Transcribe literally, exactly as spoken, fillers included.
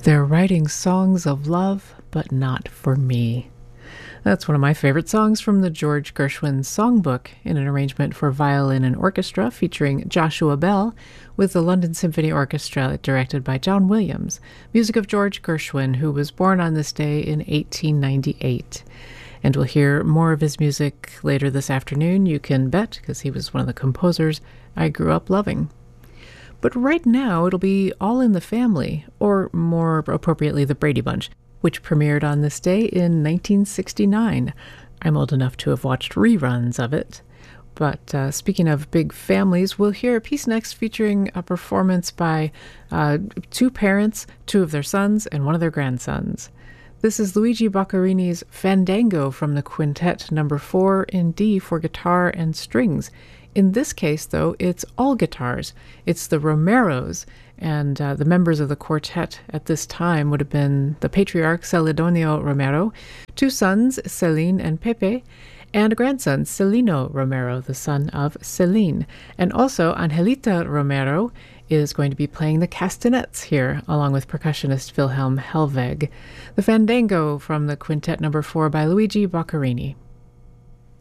They're writing songs of love, but not for me. That's one of my favorite songs from the George Gershwin Songbook, in an arrangement for violin and orchestra featuring Joshua Bell with the London Symphony Orchestra directed by John Williams, music of George Gershwin, who was born on this day in eighteen ninety-eight. And we'll hear more of his music later this afternoon, you can bet, because he was one of the composers I grew up loving. But right now, it'll be All in the Family, or more appropriately, The Brady Bunch, which premiered on this day in nineteen sixty-nine. I'm old enough to have watched reruns of it. But uh, speaking of big families, we'll hear a piece next featuring a performance by uh, two parents, two of their sons, and one of their grandsons. This is Luigi Boccherini's Fandango from the Quintet number four in D for guitar and strings. In this case, though, it's all guitars. It's the Romeros, and uh, the members of the quartet at this time would have been the patriarch Celedonio Romero, two sons, Celine and Pepe, and a grandson, Celino Romero, the son of Celine. And also, Angelita Romero is going to be playing the castanets here, along with percussionist Wilhelm Helweg. The Fandango from the Quintet number four by Luigi Boccherini.